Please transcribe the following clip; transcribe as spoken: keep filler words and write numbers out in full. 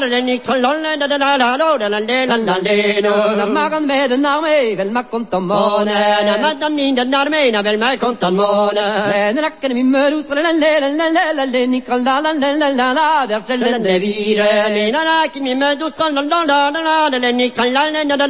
le Nicolone da da da da da da da da da la magan vede name vel ma contamone na madamni da narmena vel ma contamone ne rakken mi meru le le le le le Nicola la la la la la verse le vire mi na ki mi medu con la la la la le Nicola